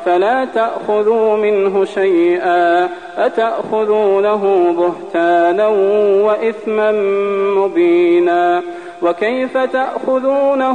فلا تأخذوا منه شيئا أتأخذونه بهتانا وإثما مبينا وكيف تأخذونه